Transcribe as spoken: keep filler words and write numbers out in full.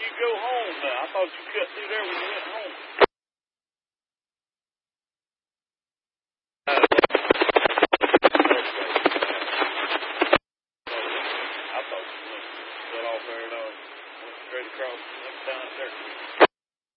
You go home now. I thought you cut through there when you went home. Uh, I thought you went cut off there and uh, went straight across, went down there.